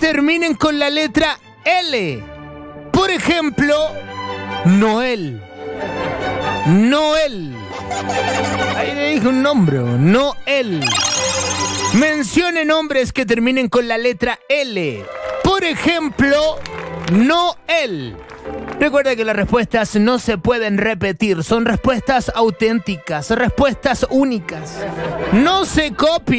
terminen con la letra L. Por ejemplo, Noel. Noel. Ahí le dije un nombre, Noel. Mencione nombres que terminen con la letra L. Por ejemplo, Noel. Recuerda que las respuestas no se pueden repetir. Son respuestas auténticas, respuestas únicas. No se copien.